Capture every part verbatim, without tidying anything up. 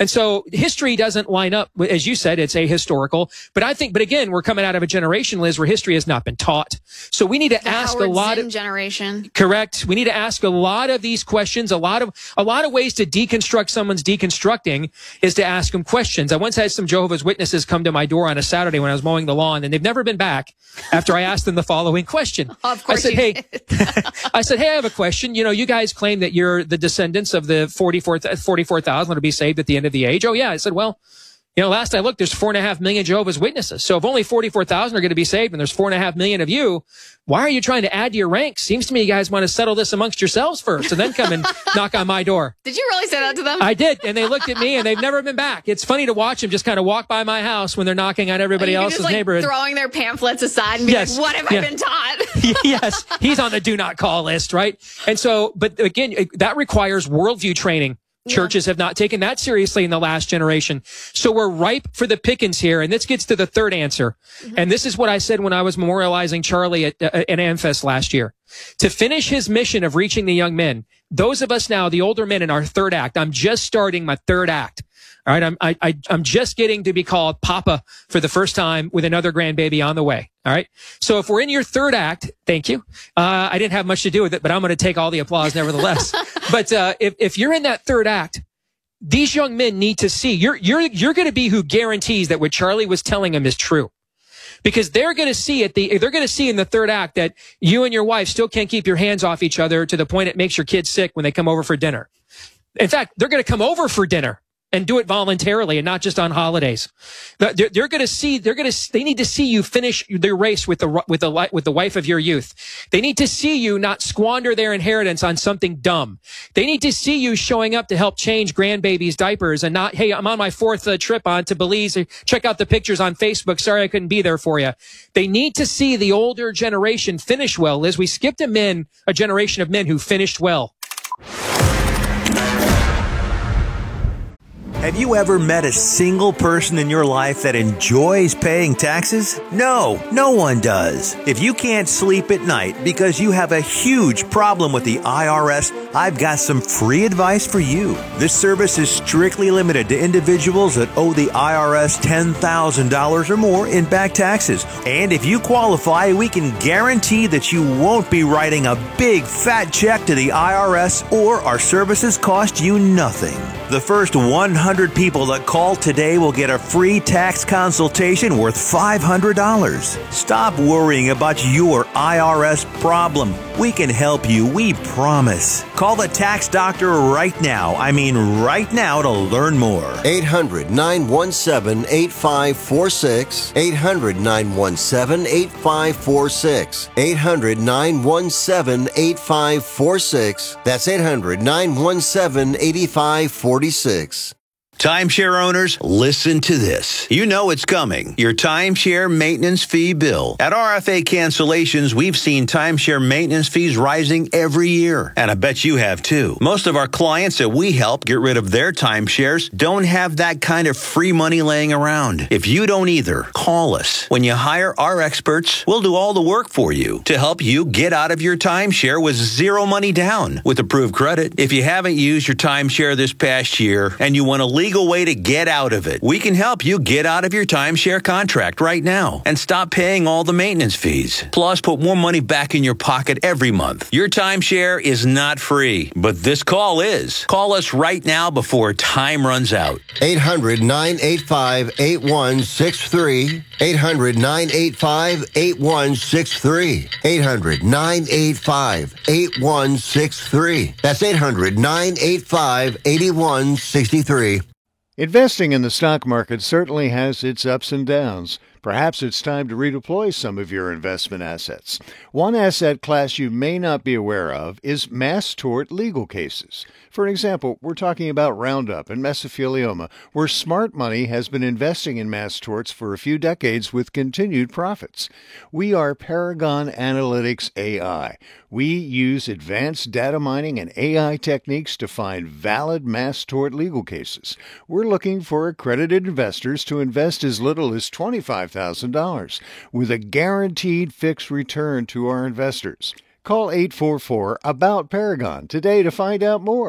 And so history doesn't line up. As you said, it's ahistorical. But I think, but again, we're coming out of a generation, Liz, where history has not been taught. So we need to the ask Howard a lot Zinn of generation. Correct. We need to ask a lot of these questions. A lot of, a lot of ways to deconstruct someone's deconstructing is to ask them questions. I once had some Jehovah's Witnesses come to my door on a Saturday when I was mowing the lawn, and they've never been back after I asked them the following question. Oh, of course I said, you hey, did. I said, hey, I have a question. You know, you guys claim that you're the descendants of the forty-four thousand that will be saved at the end of the age. Oh, yeah. I said, well, you know, last I looked, there's four and a half million Jehovah's Witnesses. So if only forty-four thousand are going to be saved and there's four and a half million of you, why are you trying to add to your ranks? Seems to me you guys want to settle this amongst yourselves first and then come and knock on my door. Did you really say that to them? I did. And they looked at me and they've never been back. It's funny to watch them just kind of walk by my house when they're knocking on everybody you else's just, like, neighborhood. Throwing their pamphlets aside and be Yes. like, what have Yeah. I been taught? Yes. He's on the do not call list, right? And so, but again, that requires worldview training. Churches have not taken that seriously in the last generation. So we're ripe for the pickings here. And this gets to the third answer. Mm-hmm. And this is what I said when I was memorializing Charlie at, uh, at AmFest last year. To finish his mission of reaching the young men, those of us now, the older men in our third act, I'm just starting my third act. All right. I'm, I, I, I'm just getting to be called Papa for the first time with another grandbaby on the way. All right. So if we're in your third act, thank you. Uh, I didn't have much to do with it, but I'm going to take all the applause nevertheless. But, uh, if, if you're in that third act, these young men need to see you're, you're, you're going to be who guarantees that what Charlie was telling them is true. Because they're going to see at the, they're going to see in the third act that you and your wife still can't keep your hands off each other to the point it makes your kids sick when they come over for dinner. In fact, they're going to come over for dinner and do it voluntarily and not just on holidays. They're, they're going to see, they're going to, they need to see you finish their race with the, with the, with the wife of your youth. They need to see you not squander their inheritance on something dumb. They need to see you showing up to help change grandbabies' diapers and not, hey, I'm on my fourth uh, trip on to Belize. Check out the pictures on Facebook. Sorry I couldn't be there for you. They need to see the older generation finish well. Liz, we skipped a men, a generation of men who finished well. Have you ever met a single person in your life that enjoys paying taxes? No, no one does. If you can't sleep at night because you have a huge problem with the I R S, I've got some free advice for you. This service is strictly limited to individuals that owe the I R S ten thousand dollars or more in back taxes. And if you qualify, we can guarantee that you won't be writing a big fat check to the I R S, or our services cost you nothing. The first one hundred people that call today will get a free tax consultation worth five hundred dollars. Stop worrying about your I R S problem. We can help you, we promise. Call the tax doctor right now. I mean right now to learn more. eight hundred, nine one seven, eight five four six. eight hundred, nine one seven, eight five four six. eight hundred, nine one seven, eight five four six. That's eight hundred, nine one seven, eight five four six. Timeshare owners, listen to this. You know it's coming. Your timeshare maintenance fee bill. At R F A Cancellations, we've seen timeshare maintenance fees rising every year. And I bet you have too. Most of our clients that we help get rid of their timeshares don't have that kind of free money laying around. If you don't either, call us. When you hire our experts, we'll do all the work for you to help you get out of your timeshare with zero money down with approved credit. If you haven't used your timeshare this past year and you want to leave legal way to get out of it, we can help you get out of your timeshare contract right now and stop paying all the maintenance fees. Plus, put more money back in your pocket every month. Your timeshare is not free, but this call is. Call us right now before time runs out. eight hundred, nine eight five, eight one six three. eight hundred, nine eight five, eight one six three. eight hundred, nine eight five, eight one six three. That's eight hundred, nine eight five, eight one six three. Investing in the stock market certainly has its ups and downs. Perhaps it's time to redeploy some of your investment assets. One asset class you may not be aware of is mass tort legal cases. For example, we're talking about Roundup and mesothelioma, where smart money has been investing in mass torts for a few decades with continued profits. We are Paragon Analytics A I. We use advanced data mining and A I techniques to find valid mass tort legal cases. We're looking for accredited investors to invest as little as twenty-five thousand dollars with a guaranteed fixed return to our investors. Call eight four four, A B O U T, Paragon today to find out more.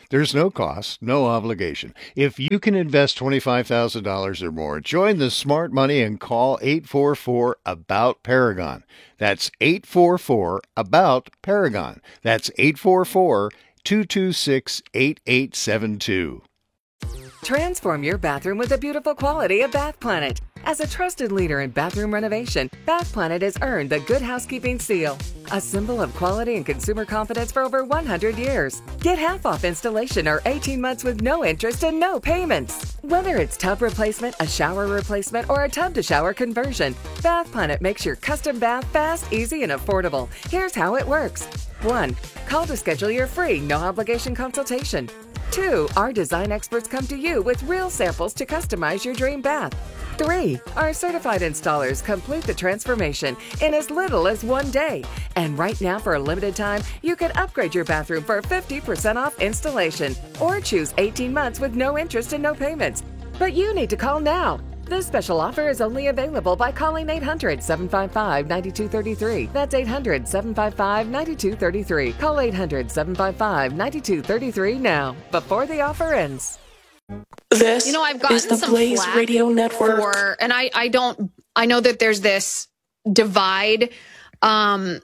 There's no cost, no obligation. If you can invest twenty-five thousand dollars or more, join the smart money and call eight four four, ABOUT Paragon. That's eight four four, ABOUT Paragon. That's eight four four, two two six, eight eight seven two. Transform your bathroom with the beautiful quality of Bath Planet. As a trusted leader in bathroom renovation, Bath Planet has earned the Good Housekeeping seal, a symbol of quality and consumer confidence for over one hundred years. Get half off installation or eighteen months with no interest and no payments. Whether it's tub replacement, a shower replacement, or a tub-to-shower conversion, Bath Planet makes your custom bath fast, easy, and affordable. Here's how it works. one. Call to schedule your free, no-obligation consultation. two. Our design experts come to you with real samples to customize your dream bath. three. Our certified installers complete the transformation in as little as one day. And right now, for a limited time, you can upgrade your bathroom for fifty percent off installation or choose eighteen months with no interest and no payments. But you need to call now. This special offer is only available by calling eight hundred, seven five five, nine two three three. That's eight hundred, seven five five, nine two three three. Call eight hundred, seven five five, nine two three three now, before the offer ends. This You know, I've gotten is the some Blaze flack Radio Network. for, and I, I don't, I know that there's this divide, um,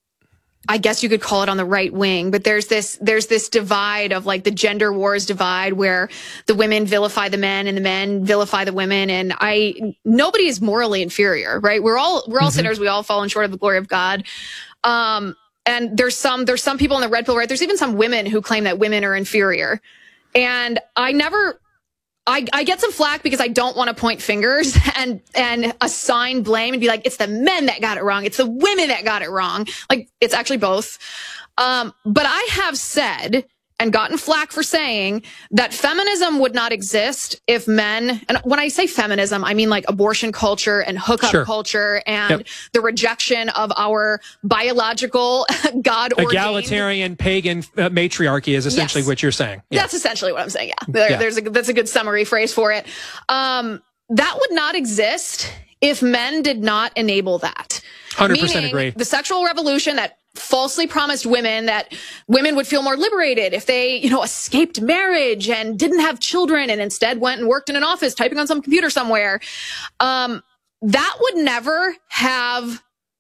I guess you could call it on the right wing, but there's this, there's this divide of like the gender wars divide where the women vilify the men and the men vilify the women. And I, nobody is morally inferior, right? We're all, we're all mm-hmm. sinners. We all fallen short of the glory of God. Um, and there's some, there's some people in the red pill, right? There's even some women who claim that women are inferior. And I never, I, I get some flack because I don't want to point fingers and, and assign blame and be like, it's the men that got it wrong. It's the women that got it wrong. Like, it's actually both. Um, but I have said and gotten flack for saying that feminism would not exist if men, and when I say feminism, I mean like abortion culture and hookup sure. culture and yep. the rejection of our biological God ordained egalitarian pagan uh, matriarchy is essentially yes. what you're saying. Yeah. That's essentially what I'm saying. Yeah, there, yeah. there's a that's a good summary phrase for it. Um, that would not exist if men did not enable that. one hundred percent Meaning agree. The sexual revolution that falsely promised women that women would feel more liberated if they, you know, escaped marriage and didn't have children and instead went and worked in an office typing on some computer somewhere. Um, that would never have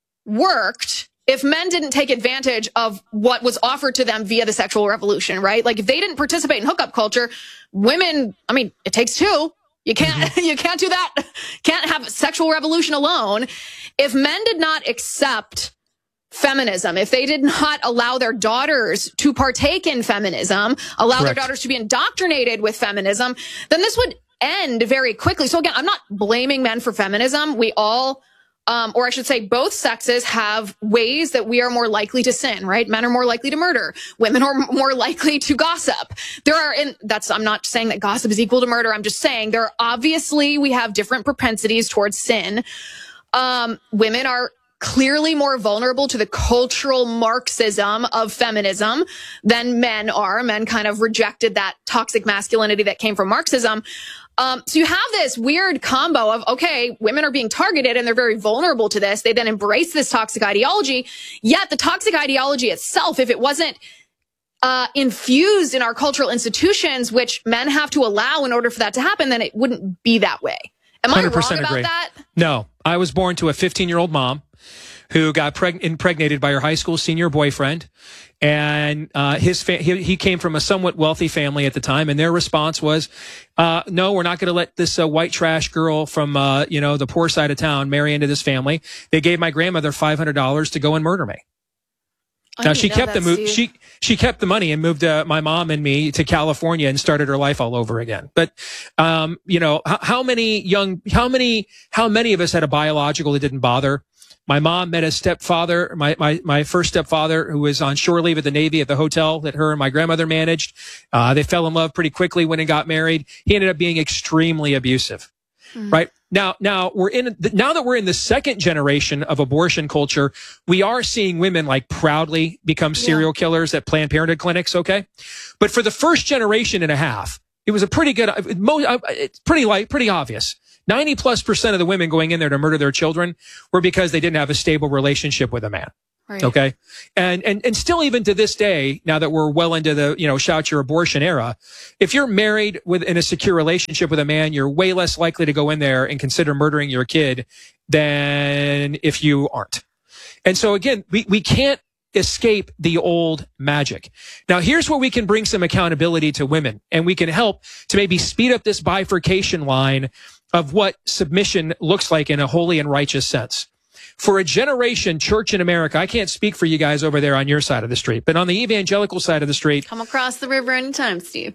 worked if men didn't take advantage of what was offered to them via the sexual revolution, right? Like if they didn't participate in hookup culture, women, I mean, it takes two. You can't, mm-hmm. you can't do that. Can't have a sexual revolution alone. If men did not accept feminism, if they did not allow their daughters to partake in feminism, allow Correct. Their daughters to be indoctrinated with feminism, then this would end very quickly. So again, I'm not blaming men for feminism. We all, um, or I should say both sexes have ways that we are more likely to sin, right? Men are more likely to murder. Women are more likely to gossip. There are, and that's, I'm not saying that gossip is equal to murder. I'm just saying there are obviously, we have different propensities towards sin. Um, women are clearly more vulnerable to the cultural Marxism of feminism than men are. Men kind of rejected that toxic masculinity that came from Marxism. Um, so you have this weird combo of, okay, women are being targeted and they're very vulnerable to this. They then embrace this toxic ideology. Yet the toxic ideology itself, if it wasn't uh, infused in our cultural institutions, which men have to allow in order for that to happen, then it wouldn't be that way. Am I wrong about agree. that? No, I was born to a fifteen-year-old mom who got preg- impregnated by her high school senior boyfriend. And uh, his fa- he, he came from a somewhat wealthy family at the time. And their response was, uh, no, we're not going to let this uh, white trash girl from, uh, you know, the poor side of town marry into this family. They gave my grandmother five hundred dollars to go and murder me. I now she kept that, the mo- she she kept the money and moved uh, my mom and me to California and started her life all over again. But um, you know, how, how many young, how many, how many of us had a biological that didn't bother? My mom met a stepfather, my, my, my first stepfather, who was on shore leave at the Navy at the hotel that her and my grandmother managed. Uh, they fell in love pretty quickly when they got married. He ended up being extremely abusive, mm. right? Now, now we're in, now that we're in the second generation of abortion culture, we are seeing women like proudly become serial yeah. killers at Planned Parenthood clinics. Okay. But for the first generation and a half, it was a pretty good, it's pretty light, pretty obvious. ninety plus percent of the women going in there to murder their children were because they didn't have a stable relationship with a man. Right. Okay. And, and, and still even to this day, now that we're well into the, you know, shout your abortion era, if you're married with, in a secure relationship with a man, you're way less likely to go in there and consider murdering your kid than if you aren't. And so again, we, we can't escape the old magic. Now, here's where we can bring some accountability to women, and we can help to maybe speed up this bifurcation line of what submission looks like in a holy and righteous sense. For a generation, church in America, I can't speak for you guys over there on your side of the street, but on the evangelical side of the street, come across the river anytime, Steve.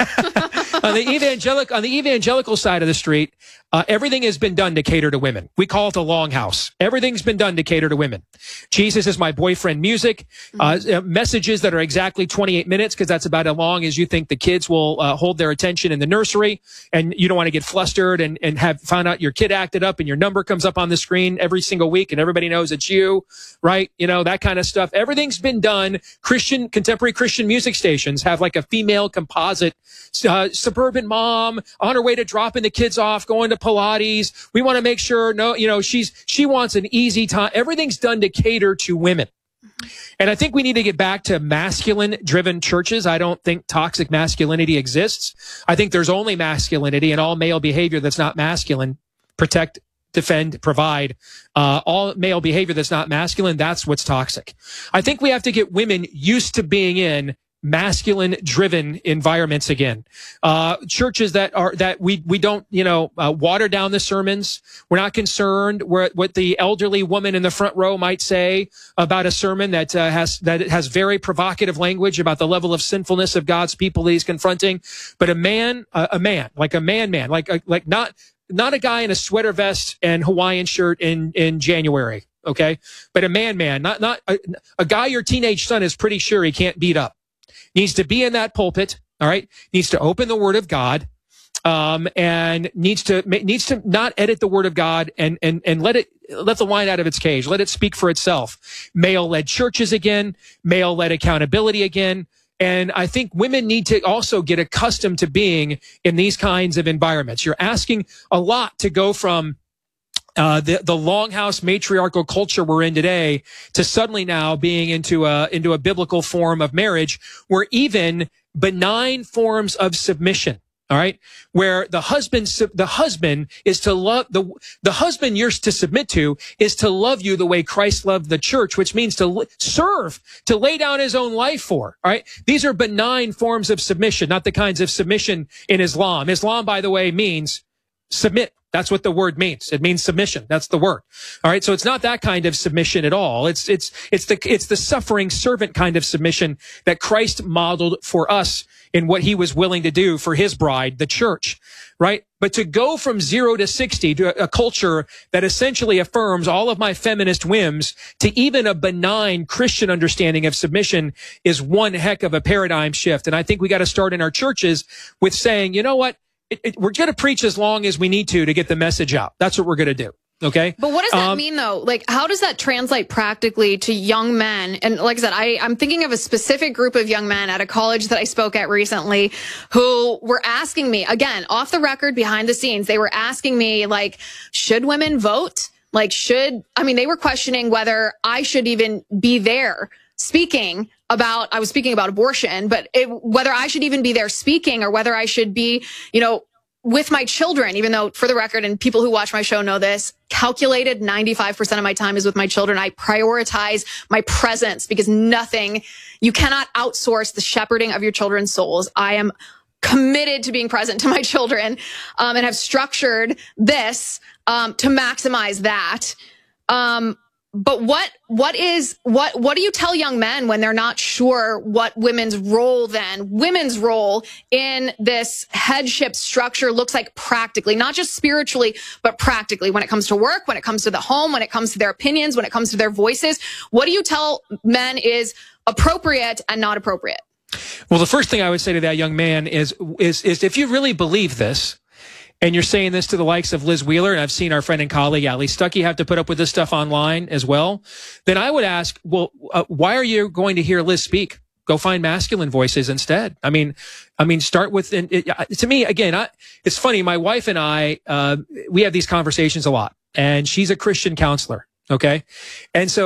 on the evangelic, on the evangelical side of the street, uh, everything has been done to cater to women. We call it the longhouse. Everything's been done to cater to women. Jesus is my boyfriend music, mm-hmm. uh, messages that are exactly twenty-eight minutes, because that's about as long as you think the kids will uh, hold their attention in the nursery, and you don't want to get flustered and, and have found out your kid acted up and your number comes up on the screen every single week and everybody knows it's you, right? You know, that kind of stuff. Everything's been done. Christian, contemporary Christian music stations have like a female composite, uh, suburban mom on her way to dropping the kids off, going to Pilates. We want to make sure, no, you know, she's, she wants an easy time. Everything's done to cater to women. And I think we need to get back to masculine driven churches. I don't think toxic masculinity exists. I think there's only masculinity, and all male behavior that's not masculine, protect, defend, provide, uh, all male behavior that's not masculine, that's what's toxic. I think we have to get women used to being in masculine driven environments again. Uh, churches that are, that we, we don't, you know, uh, water down the sermons. We're not concerned where, what the elderly woman in the front row might say about a sermon that uh, has, that has very provocative language about the level of sinfulness of God's people that he's confronting. But a man, uh, a man, like a man, man, like, a, like not, not a guy in a sweater vest and Hawaiian shirt in, in January. Okay. But a man, man, not, not a, a guy your teenage son is pretty sure he can't beat up. Needs to be in that pulpit, all right? Needs to open the Word of God, um, and needs to needs to not edit the Word of God and and and let it let the lion out of its cage. Let it speak for itself. Male-led churches again, male-led accountability again, and I think women need to also get accustomed to being in these kinds of environments. You're asking a lot to go from Uh, the, the longhouse matriarchal culture we're in today to suddenly now being into a, into a biblical form of marriage where even benign forms of submission, all right, where the husband, the husband is to love, the, the husband you're to submit to is to love you the way Christ loved the church, which means to serve, to lay down his own life for, all right? These are benign forms of submission, not the kinds of submission in Islam. Islam, by the way, means submit. That's what the word means. It means submission. That's the word. All right. So it's not that kind of submission at all. It's, it's, it's the, it's the suffering servant kind of submission that Christ modeled for us in what he was willing to do for his bride, the church. Right. But to go from zero to sixty to a, a culture that essentially affirms all of my feminist whims to even a benign Christian understanding of submission is one heck of a paradigm shift. And I think we got to start in our churches with saying, you know what? It, it, we're going to preach as long as we need to to get the message out. That's what we're going to do. Okay. But what does that um, mean though? Like, how does that translate practically to young men? And like I said, I, I'm thinking of a specific group of young men at a college that I spoke at recently who were asking me, again, off the record, behind the scenes, they were asking me, like, should women vote? Like, should, I mean, they were questioning whether I should even be there speaking about, I was speaking about abortion, but it, whether I should even be there speaking or whether I should be, you know, with my children, even though for the record, and people who watch my show know this, calculated ninety-five percent of my time is with my children. I prioritize my presence because nothing, you cannot outsource the shepherding of your children's souls. I am committed to being present to my children, um, and have structured this, um, to maximize that. Um, But what, what is, what, what do you tell young men when they're not sure what women's role then, women's role in this headship structure looks like practically, not just spiritually, but practically when it comes to work, when it comes to the home, when it comes to their opinions, when it comes to their voices? What do you tell men is appropriate and not appropriate? Well, the first thing I would say to that young man is, is, is if you really believe this, and you're saying this to the likes of Liz Wheeler, and I've seen our friend and colleague Ali Stuckey have to put up with this stuff online as well, then I would ask, well, uh, why are you going to hear Liz speak? Go find masculine voices instead. I mean, I mean, start with, it, it, to me, again, I, it's funny. My wife and I, uh, we have these conversations a lot, and she's a Christian counselor. Okay. And so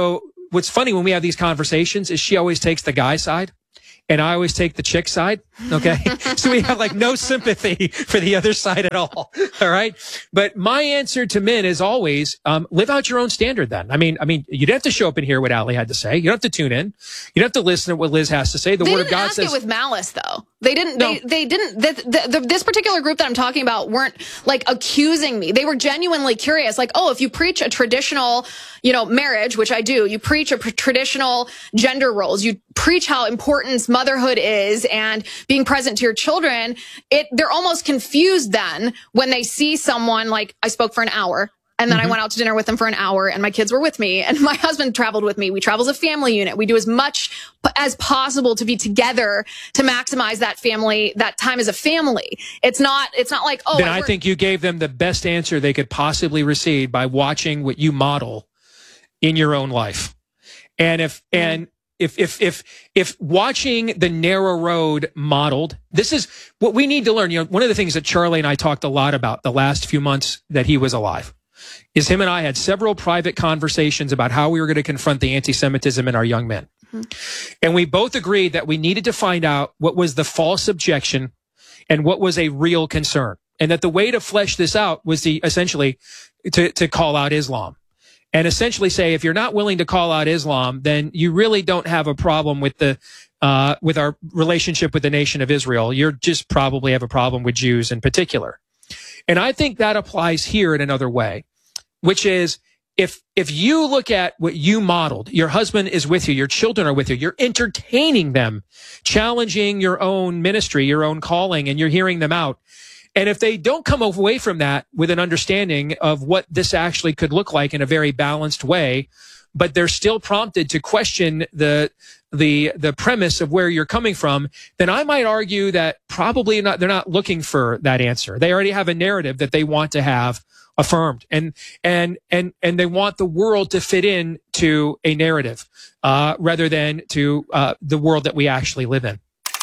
what's funny when we have these conversations is she always takes the guy side. And I always take the chick side. Okay. So we have like no sympathy for the other side at all. All right. But my answer to men is always, um, live out your own standard then. I mean, I mean, you don't have to show up and hear what Allie had to say. You don't have to tune in. You don't have to listen to what Liz has to say. The they word of God ask says. It with malice though. They didn't, no. they, they didn't, the, the, the, this particular group that I'm talking about weren't like accusing me. They were genuinely curious. Like, oh, if you preach a traditional, you know, marriage, which I do, you preach a pr- traditional gender roles, you preach how important motherhood is and being present to your children, it, they're almost confused then when they see someone like I spoke for an hour. And then mm-hmm. I went out to dinner with them for an hour and my kids were with me and my husband traveled with me. We travel as a family unit. We do as much as possible to be together to maximize that family, that time as a family. It's not, it's not like, oh, then I, I think you gave them the best answer they could possibly receive by watching what you model in your own life. And if, mm-hmm. and if, if, if, if watching the narrow road modeled, this is what we need to learn. You know, one of the things that Charlie and I talked a lot about the last few months that he was alive is him and I had several private conversations about how we were going to confront the anti-Semitism in our young men. Mm-hmm. And we both agreed that we needed to find out what was the false objection and what was a real concern. And that the way to flesh this out was the essentially to, to call out Islam. And essentially say, if you're not willing to call out Islam, then you really don't have a problem with the, uh, with our relationship with the nation of Israel. You're just probably have a problem with Jews in particular. And I think that applies here in another way, which is if, if you look at what you modeled, your husband is with you, your children are with you, you're entertaining them, challenging your own ministry, your own calling, and you're hearing them out. And if they don't come away from that with an understanding of what this actually could look like in a very balanced way, but they're still prompted to question the, the, the premise of where you're coming from, then I might argue that probably not, they're not looking for that answer. They already have a narrative that they want to have affirmed and, and, and, and they want the world to fit in to a narrative, uh, rather than to, uh, the world that we actually live in.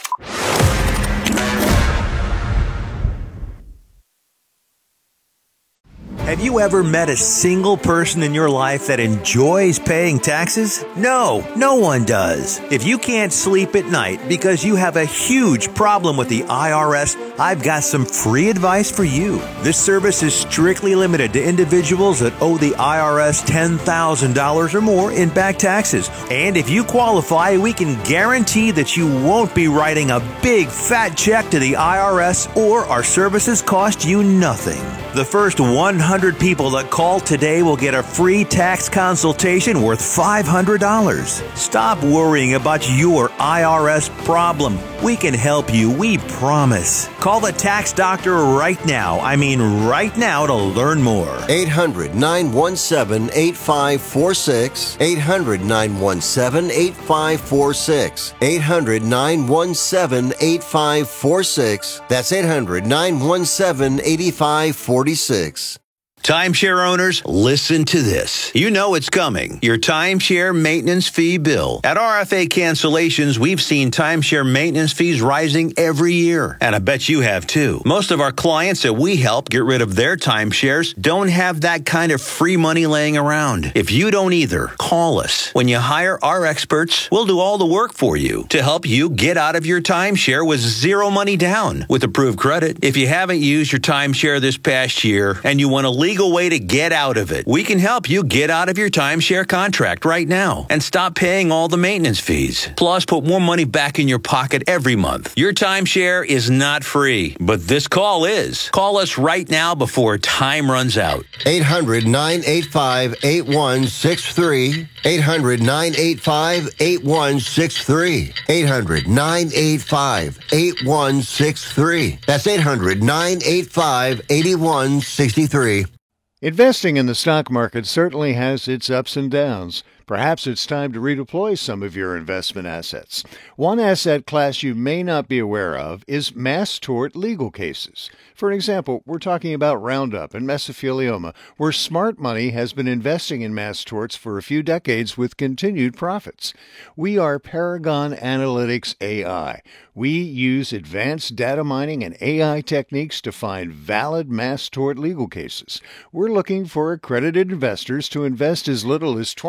Have you ever met a single person in your life that enjoys paying taxes? No, no one does. If you can't sleep at night because you have a huge problem with the I R S, I've got some free advice for you. This service is strictly limited to individuals that owe the I R S ten thousand dollars or more in back taxes. And if you qualify, we can guarantee that you won't be writing a big fat check to the I R S or our services cost you nothing. The first one hundred people that call today will get a free tax consultation worth five hundred dollars. Stop worrying about your I R S problem. We can help you, we promise. Call the tax doctor right now. I mean right now to learn more. eight hundred, nine one seven, eight five four six. eight hundred, nine one seven, eight five four six. eight hundred, nine one seven, eight five four six. That's eight hundred, nine one seven, eight five four six. Timeshare owners, listen to this. You know it's coming. Your timeshare maintenance fee bill. At R F A Cancellations, we've seen timeshare maintenance fees rising every year. And I bet you have too. Most of our clients that we help get rid of their timeshares don't have that kind of free money laying around. If you don't either, call us. When you hire our experts, we'll do all the work for you to help you get out of your timeshare with zero money down with approved credit. If you haven't used your timeshare this past year and you want to leave way to get out of it, we can help you get out of your timeshare contract right now and stop paying all the maintenance fees. Plus, put more money back in your pocket every month. Your timeshare is not free, but this call is. Call us right now before time runs out. eight hundred, nine eight five, eight one six three. eight hundred, nine eight five, eight one six three. eight hundred, nine eight five, eight one six three. That's eight hundred, nine eight five, eight one six three. Investing in the stock market certainly has its ups and downs. Perhaps it's time to redeploy some of your investment assets. One asset class you may not be aware of is mass tort legal cases. For example, we're talking about Roundup and mesothelioma, where smart money has been investing in mass torts for a few decades with continued profits. We are Paragon Analytics A I. We use advanced data mining and A I techniques to find valid mass tort legal cases. We're looking for accredited investors to invest as little as twenty-five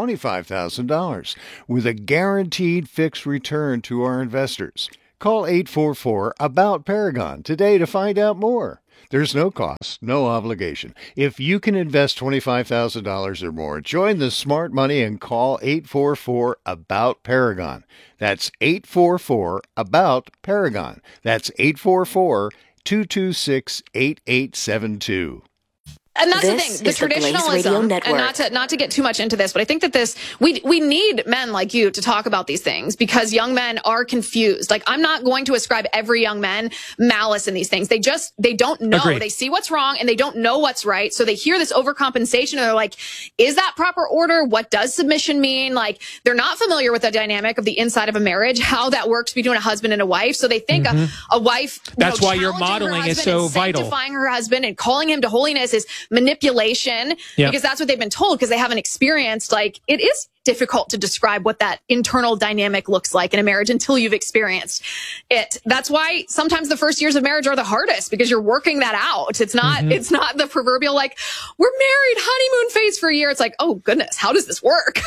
thousand dollars with a guaranteed fixed return to our investors. Call eight four four, A B O U T, Paragon today to find out more. There's no cost, no obligation. If you can invest twenty-five thousand dollars or more, join the smart money and call eight four four, A B O U T, Paragon. That's eight four four, A B O U T, Paragon. That's eight four four, two two six, eight eight seven two. And that's This the thing, the is the Blaze Radio traditionalism, Network. and not to not to get too much into this, but I think that this we we need men like you to talk about these things because young men are confused. Like I'm not going to ascribe every young man malice in these things. They just they don't know. Agreed. They see what's wrong and they don't know what's right. So they hear this overcompensation and they're like, is that proper order? What does submission mean? Like they're not familiar with the dynamic of the inside of a marriage, how that works between a husband and a wife. So they think Mhm. a, a wife you That's know, why your challenging her modeling is husband so and vital. sanctifying her husband and calling him to holiness is manipulation Yep. because that's what they've been told because they haven't experienced. Like it is difficult to describe what that internal dynamic looks like in a marriage until you've experienced it. That's why sometimes the first years of marriage are the hardest because you're working that out. It's not, Mhm. it's not the proverbial like we're married honeymoon phase for a year. It's like, oh goodness, how does this work?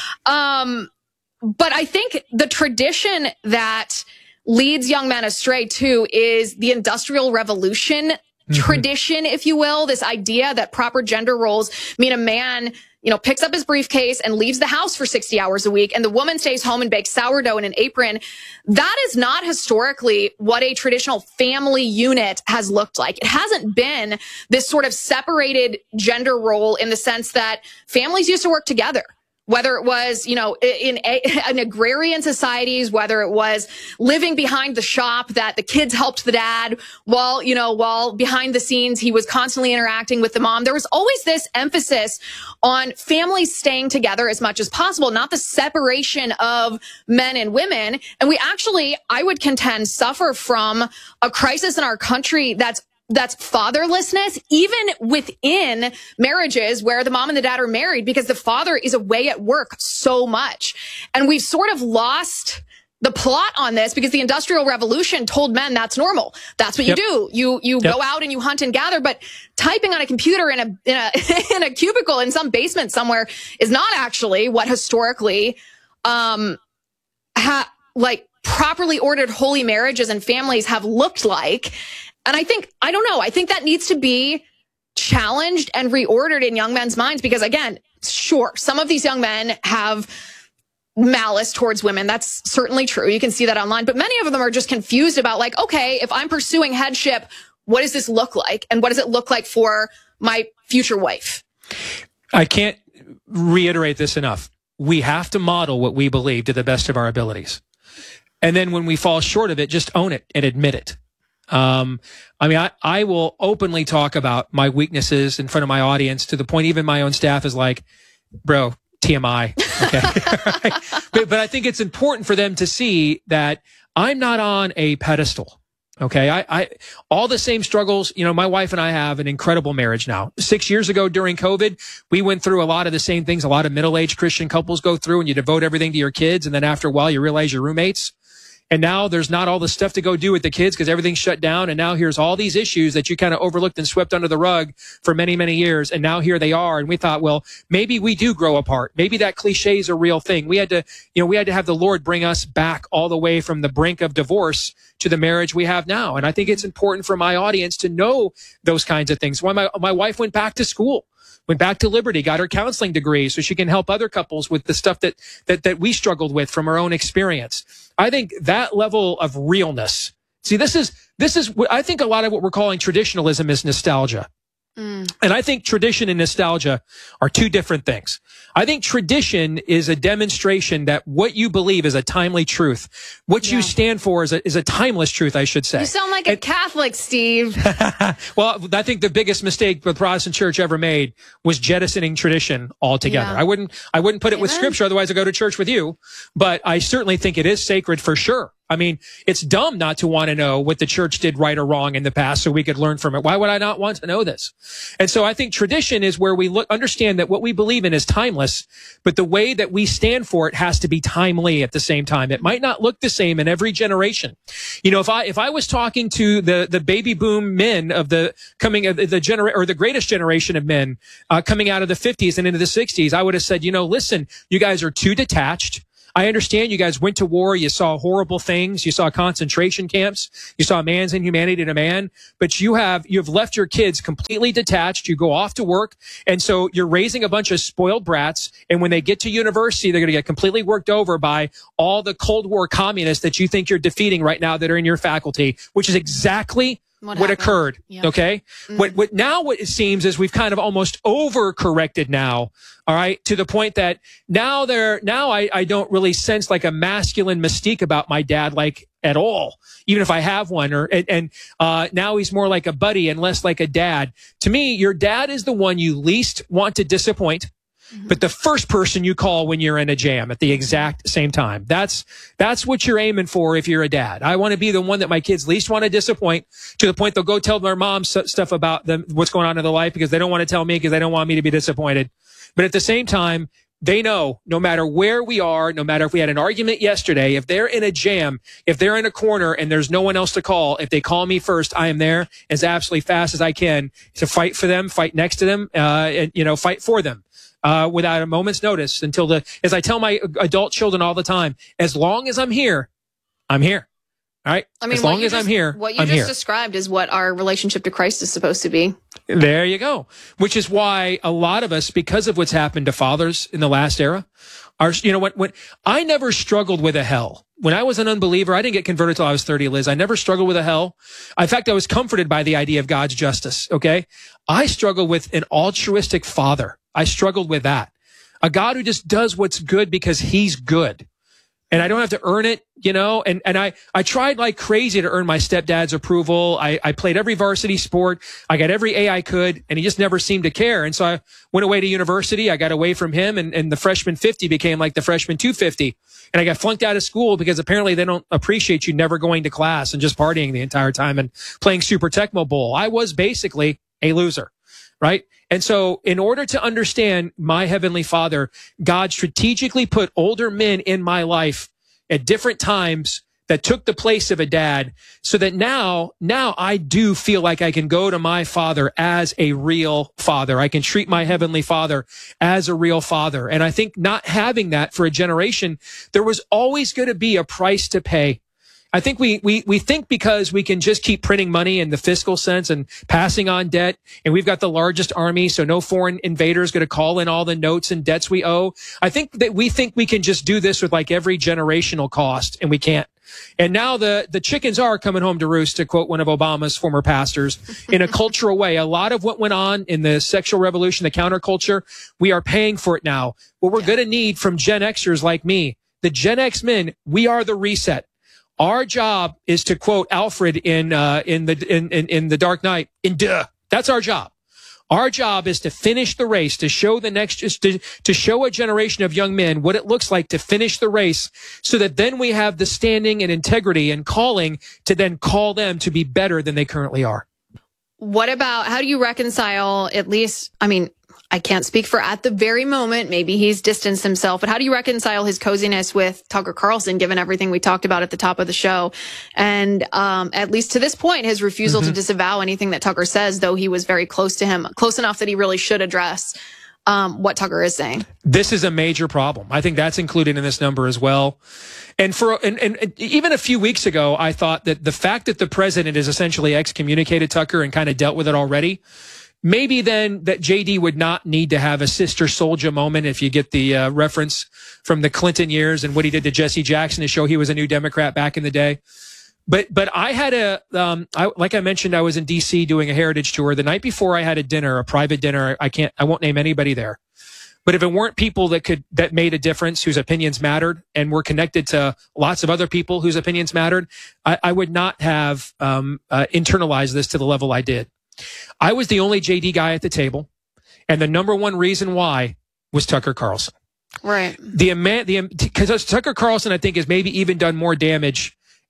um, but I think the tradition that leads young men astray too is the Industrial Revolution tradition, if you will, this idea that proper gender roles mean a man, you know, picks up his briefcase and leaves the house for sixty hours a week and the woman stays home and bakes sourdough in an apron. That is not historically what a traditional family unit has looked like. It hasn't been this sort of separated gender role in the sense that families used to work together. Whether it was, you know, in, in agrarian societies, whether it was living behind the shop that the kids helped the dad while, you know, while behind the scenes, he was constantly interacting with the mom. There was always this emphasis on families staying together as much as possible, not the separation of men and women. And we actually, I would contend, suffer from a crisis in our country that's That's fatherlessness, even within marriages where the mom and the dad are married because the father is away at work so much. And we've sort of lost the plot on this because the Industrial Revolution told men that's normal. That's what you Yep. do. You, you Yep. go out and you hunt and gather, but typing on a computer in a, in a, in a cubicle in some basement somewhere is not actually what historically, um, ha, like properly ordered holy marriages and families have looked like. And I think, I don't know, I think that needs to be challenged and reordered in young men's minds because, again, sure, some of these young men have malice towards women. That's certainly true. You can see that online. But many of them are just confused about, like, okay, if I'm pursuing headship, what does this look like? And what does it look like for my future wife? I can't reiterate this enough. We have to model what we believe to the best of our abilities. And then when we fall short of it, just own it and admit it. Um, I mean, I, I will openly talk about my weaknesses in front of my audience to the point even my own staff is like, bro, T M I. Okay. but, but I think it's important for them to see that I'm not on a pedestal. Okay. I, I, all the same struggles, you know, my wife and I have an incredible marriage now. Six years ago during COVID, we went through a lot of the same things a lot of middle-aged Christian couples go through and you devote everything to your kids. And then after a while, you realize you're roommates. And now there's not all the stuff to go do with the kids because everything's shut down. And now here's all these issues that you kind of overlooked and swept under the rug for many, many years. And now here they are. And we thought, well, maybe we do grow apart. Maybe that cliche is a real thing. We had to, you know, we had to have the Lord bring us back all the way from the brink of divorce to the marriage we have now. And I think it's important for my audience to know those kinds of things. Why my, my wife went back to school. Went back to Liberty, got her counseling degree so she can help other couples with the stuff that, that, that we struggled with from our own experience. I think that level of realness. See, this is, this is, I think a lot of what we're calling traditionalism is nostalgia. Mm. And I think tradition and nostalgia are two different things. I think tradition is a demonstration that what you believe is a timely truth. What yeah. you stand for is a, is a timeless truth, I should say. You sound like and, a Catholic, Steve. Well, I think the biggest mistake the Protestant church ever made was jettisoning tradition altogether. Yeah. I wouldn't, I wouldn't put it Amen. With scripture. Otherwise I go to church with you, but I certainly think it is sacred for sure. I mean, it's dumb not to want to know what the church did right or wrong in the past so we could learn from it. Why would I not want to know this? And so I think tradition is where we look, understand that what we believe in is timeless, but the way that we stand for it has to be timely at the same time. It might not look the same in every generation. You know, if I, if I was talking to the, the baby boom men of the coming of the genera- or the greatest generation of men, uh, coming out of the fifties and into the sixties, I would have said, you know, listen, you guys are too detached. I understand you guys went to war. You saw horrible things. You saw concentration camps. You saw man's inhumanity to man, but you have, you've left your kids completely detached. You go off to work. And so you're raising a bunch of spoiled brats. And when they get to university, they're going to get completely worked over by all the Cold War communists that you think you're defeating right now that are in your faculty, which is exactly What, what occurred. Yeah. Okay. Mm. What, what now what it seems is we've kind of almost overcorrected now. All right. To the point that now there, now I, I don't really sense like a masculine mystique about my dad, like at all, even if I have one or, and, and uh, now he's more like a buddy and less like a dad. To me, your dad is the one you least want to disappoint. Mm-hmm. But the first person you call when you're in a jam at the exact same time. That's, that's what you're aiming for if you're a dad. I want to be the one that my kids least want to disappoint, to the point they'll go tell their mom stuff about them, what's going on in their life, because they don't want to tell me because they don't want me to be disappointed. But at the same time, they know no matter where we are, no matter if we had an argument yesterday, if they're in a jam, if they're in a corner and there's no one else to call, if they call me first, I am there as absolutely fast as I can to fight for them, fight next to them, uh, and, you know, fight for them. Uh, without a moment's notice until the, as I tell my adult children all the time, as long as I'm here, I'm here. All right. I mean, as long as just, I'm here, what you I'm just here. described is what our relationship to Christ is supposed to be. There you go. Which is why a lot of us, because of what's happened to fathers in the last era, are, you know, when, when I never struggled with a hell. When I was an unbeliever, I didn't get converted till I was thirty, Liz. I never struggled with a hell. In fact, I was comforted by the idea of God's justice. Okay. I struggled with an altruistic father. I struggled with that. A God who just does what's good because he's good. And I don't have to earn it, you know, and, and I, I tried like crazy to earn my stepdad's approval. I, I played every varsity sport. I got every A I could, and he just never seemed to care. And so I went away to university. I got away from him, and, and the freshman fifty became like the freshman two fifty. And I got flunked out of school because apparently they don't appreciate you never going to class and just partying the entire time and playing Super Tecmo Bowl. I was basically a loser. Right. And so in order to understand my Heavenly Father, God strategically put older men in my life at different times that took the place of a dad, so that now, now I do feel like I can go to my father as a real father. I can treat my Heavenly Father as a real father. And I think not having that for a generation, there was always going to be a price to pay. I think we, we, we think because we can just keep printing money in the fiscal sense and passing on debt, and we've got the largest army, so no foreign invader is going to call in all the notes and debts we owe. I think that we think we can just do this with like every generational cost, and we can't. And now the, the chickens are coming home to roost, to quote one of Obama's former pastors, in a cultural way. A lot of what went on in the sexual revolution, the counterculture, we are paying for it now. What we're going to need from Gen Xers like me, the Gen X men, we are the reset. Our job is to quote Alfred in, uh, in the, in, in, in The Dark Knight, in duh. That's our job. Our job is to finish the race, to show the next, to, to show a generation of young men what it looks like to finish the race, so that then we have the standing and integrity and calling to then call them to be better than they currently are. What about, how do you reconcile, at least, I mean, I can't speak for at the very moment, maybe he's distanced himself, but how do you reconcile his coziness with Tucker Carlson, given everything we talked about at the top of the show? And um, at least to this point, his refusal mm-hmm. to disavow anything that Tucker says, though he was very close to him, close enough that he really should address um, what Tucker is saying. This is a major problem. I think that's included in this number as well. And for and, and, and even a few weeks ago, I thought that the fact that the president has essentially excommunicated Tucker and kind of dealt with it already, maybe then that J D would not need to have a Sister Soldier moment, if you get the uh, reference from the Clinton years and what he did to Jesse Jackson to show he was a new Democrat back in the day. But but I had a, um, I, like I mentioned, I was in D C doing a heritage tour. The night before, I had a dinner, a private dinner. I can't, I won't name anybody there. But if it weren't people that could, that made a difference, whose opinions mattered, and were connected to lots of other people whose opinions mattered, I, I would not have um, uh, internalized this to the level I did. I was the only J D guy at the table, and the number one reason why was Tucker Carlson. Right. The the because Tucker Carlson, I think, has maybe even done more damage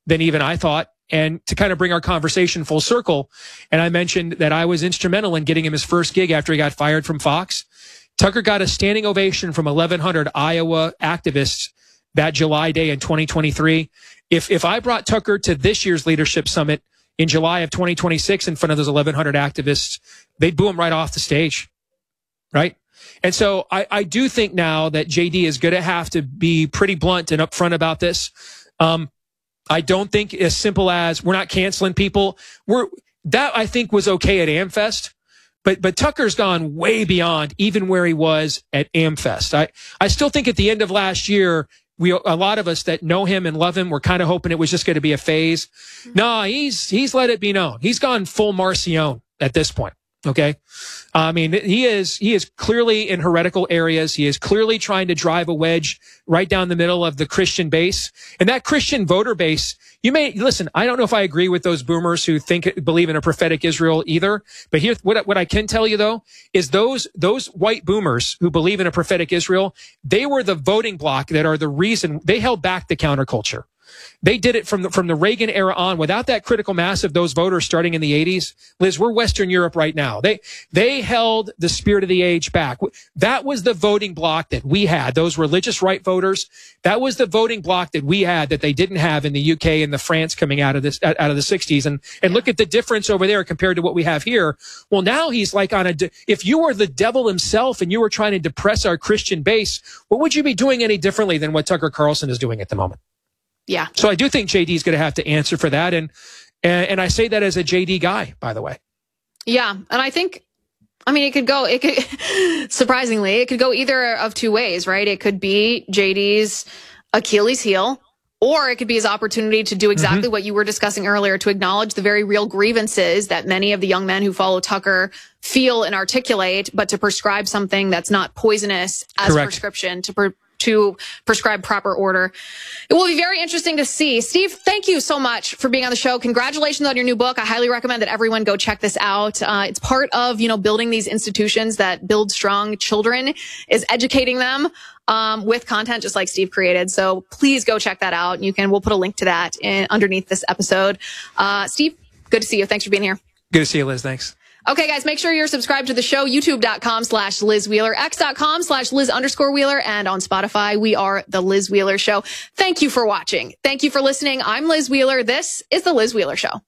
than even I thought. And to kind of bring our conversation full circle, and I mentioned that I was instrumental in getting him his first gig after he got fired from Fox. Tucker got a standing ovation from eleven hundred Iowa activists that July day in twenty twenty-three. If if I brought Tucker to this year's leadership summit in July of twenty twenty-six in front of those eleven hundred activists, they'd boo him right off the stage, right? And so I, I do think now that J D is going to have to be pretty blunt and upfront about this. Um, I don't think as simple as we're not canceling people. We're that I think was okay at AmFest, but but Tucker's gone way beyond even where he was at AmFest. I I still think at the end of last year, we a lot of us that know him and love him were kind of hoping it was just going to be a phase. Mm-hmm. No, he's he's let it be known. He's gone full Marcion at this point. Okay. I mean, he is, he is clearly in heretical areas. He is clearly trying to drive a wedge right down the middle of the Christian base. And that Christian voter base, you may, listen, I don't know if I agree with those boomers who think, believe in a prophetic Israel either. But here, what, what I can tell you though, is those, those white boomers who believe in a prophetic Israel, they were the voting bloc that are the reason they held back the counterculture. They did it from the, from the Reagan era on. Without that critical mass of those voters starting in the eighties, Liz, we're Western Europe right now. They, they held the spirit of the age back. That was the voting bloc that we had, those religious right voters. That was the voting bloc that we had that they didn't have in the U K and the France coming out of this, out of the sixties. And, and look at the difference over there compared to what we have here. Well, now he's like on a, if you were the devil himself and you were trying to depress our Christian base, what would you be doing any differently than what Tucker Carlson is doing at the moment? Yeah. So I do think J D is going to have to answer for that. And, and, and I say that as a J D guy, by the way. Yeah. And I think, I mean, it could go, it could, surprisingly, it could go either of two ways, right? It could be J D's Achilles heel, or it could be his opportunity to do exactly mm-hmm. what you were discussing earlier, to acknowledge the very real grievances that many of the young men who follow Tucker feel and articulate, but to prescribe something that's not poisonous as Correct. prescription, to pre- to prescribe proper order. It will be very interesting to see. Steve, thank you so much for being on the show. Congratulations on your new book. I highly recommend that everyone go check this out. Uh, it's part of, you know, building these institutions that build strong children, is educating them um, with content just like Steve created. So please go check that out. You can, we'll put a link to that in, underneath this episode. Uh, Steve, good to see you. Thanks for being here. Good to see you, Liz. Thanks. Okay, guys, make sure you're subscribed to the show, youtube.com slash Liz Wheeler, x.com slash Liz underscore Wheeler, and on Spotify, we are The Liz Wheeler Show. Thank you for watching. Thank you for listening. I'm Liz Wheeler. This is The Liz Wheeler Show.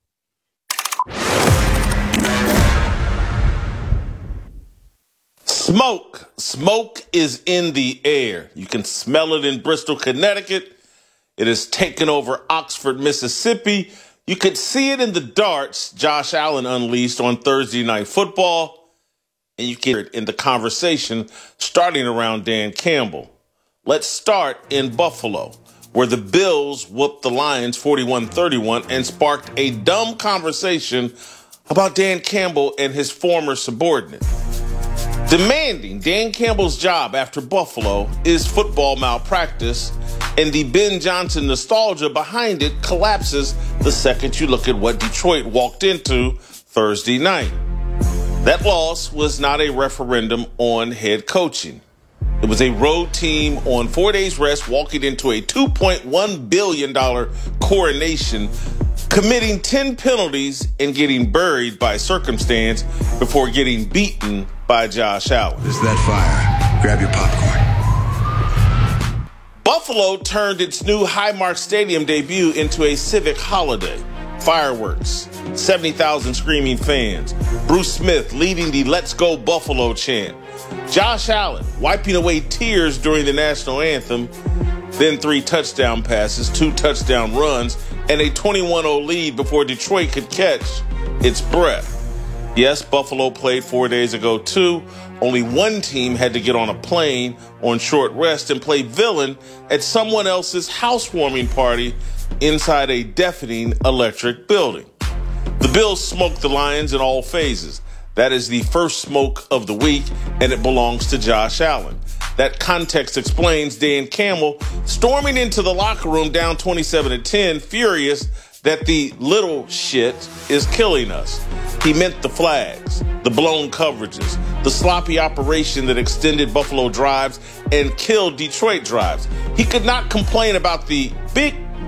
Smoke. Smoke is in the air. You can smell it in Bristol, Connecticut. It has taken over Oxford, Mississippi. You could see it in the darts Josh Allen unleashed on Thursday Night Football, and you can hear it in the conversation starting around Dan Campbell. Let's start in Buffalo, where the Bills whooped the Lions forty-one thirty-one and sparked a dumb conversation about Dan Campbell and his former subordinate. Demanding Dan Campbell's job after Buffalo is football malpractice, and the Ben Johnson nostalgia behind it collapses the second you look at what Detroit walked into Thursday night. That loss was not a referendum on head coaching. It was a road team on four days rest walking into a two point one billion dollars coronation, committing ten penalties and getting buried by circumstance before getting beaten by Josh Allen. Is that fire? Grab your popcorn. Buffalo turned its new Highmark Stadium debut into a civic holiday. Fireworks, seventy thousand screaming fans, Bruce Smith leading the Let's Go Buffalo chant, Josh Allen wiping away tears during the national anthem, then three touchdown passes, two touchdown runs, and a twenty-one oh lead before Detroit could catch its breath. Yes, Buffalo played four days ago too. Only one team had to get on a plane on short rest and play villain at someone else's housewarming party inside a deafening electric building. The Bills smoked the Lions in all phases. That is the first smoke of the week, and it belongs to Josh Allen. That context explains Dan Campbell storming into the locker room down twenty-seven to ten, furious that the little shit is killing us. He meant the flags, the blown coverages, the sloppy operation that extended Buffalo drives and killed Detroit drives. He could not complain about the big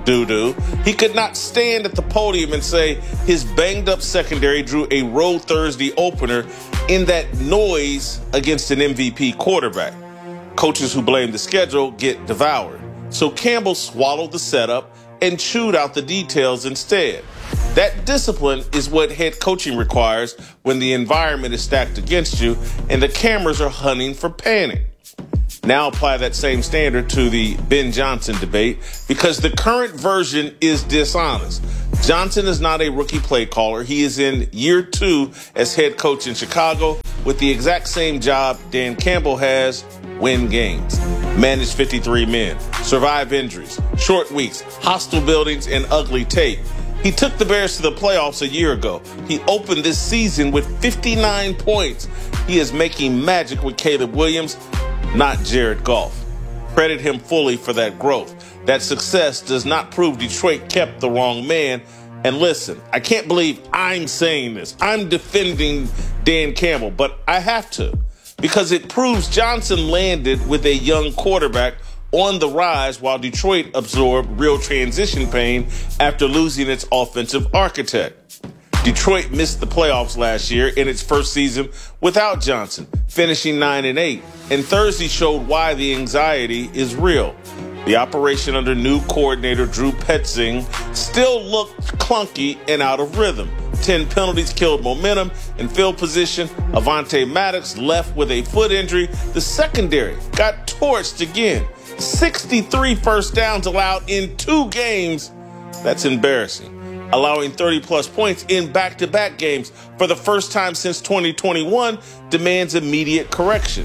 doo-doo. He could not stand at the podium and say his banged-up secondary drew a road Thursday opener in that noise against an M V P quarterback. Coaches who blame the schedule get devoured. So Campbell swallowed the setup and chewed out the details instead. That discipline is what head coaching requires when the environment is stacked against you and the cameras are hunting for panic. Now apply that same standard to the Ben Johnson debate because the current version is dishonest. Johnson is not a rookie play caller. He is in year two as head coach in Chicago with the exact same job Dan Campbell has: win games, manage fifty-three men, survive injuries, short weeks, hostile buildings, and ugly tape. He took the Bears to the playoffs a year ago. He opened this season with fifty-nine points. He is making magic with Caleb Williams, not Jared Goff. Credit him fully for that growth. That success does not prove Detroit kept the wrong man. And listen, I can't believe I'm saying this. I'm defending Dan Campbell, but I have to because it proves Johnson landed with a young quarterback on the rise while Detroit absorbed real transition pain after losing its offensive architect. Detroit missed the playoffs last year in its first season without Johnson, finishing nine and eight, and Thursday showed why the anxiety is real. The operation under new coordinator Drew Petzing still looked clunky and out of rhythm. Ten penalties killed momentum and field position. Avonte Maddox left with a foot injury. The secondary got torched again. sixty-three first downs allowed in two games. That's embarrassing. Allowing thirty-plus points in back-to-back games for the first time since twenty twenty-one demands immediate correction.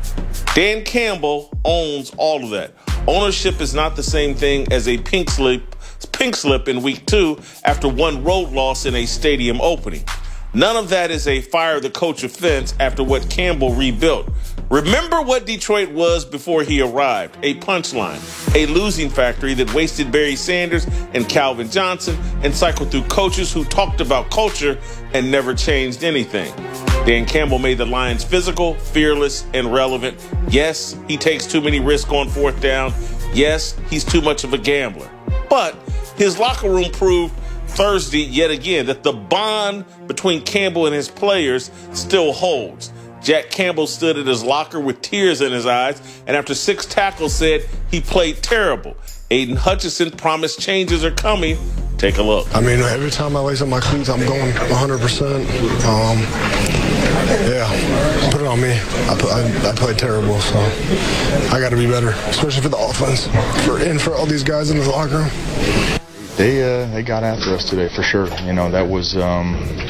Dan Campbell owns all of that. Ownership is not the same thing as a pink slip, pink slip in week two after one road loss in a stadium opening. None of that is a fire the coach offense after what Campbell rebuilt. Remember what Detroit was before he arrived, a punchline, a losing factory that wasted Barry Sanders and Calvin Johnson and cycled through coaches who talked about culture and never changed anything. Dan Campbell made the Lions physical, fearless, and relevant. Yes, he takes too many risks on fourth down. Yes, he's too much of a gambler. But his locker room proved Thursday yet again that the bond between Campbell and his players still holds. Jack Campbell stood at his locker with tears in his eyes, and after six tackles said he played terrible. Aiden Hutchinson promised changes are coming. Take a look. I mean, every time I lace up my cleats, I'm going one hundred percent. Um, yeah, put it on me. I, put, I, I played terrible, so I got to be better, especially for the offense, for and for all these guys in the locker room. They uh, they got after us today for sure. You know, that was um,